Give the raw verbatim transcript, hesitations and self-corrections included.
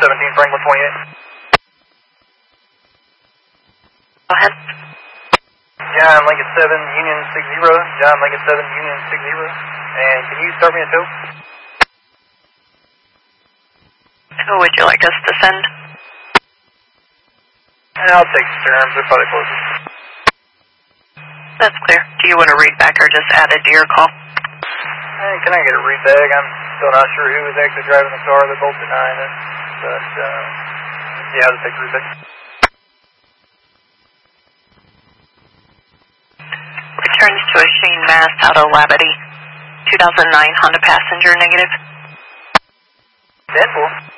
seventeen Franklin twenty-eight. Go ahead. John Lincoln seven Union six zero. John Lincoln seven Union six zero. And can you start me a tow? Who would you like us to send? And I'll take terms. They're probably closest. That's clear. Do you want to read back or just add it to your call? Hey, can I get a read bag? I'm still not sure who was actually driving the car. They're both denying it. But, uh, yeah, I'll just take the read bag. Returns to a Shane Mass out of Labadee. two thousand nine Honda Passenger negative. Deadpool.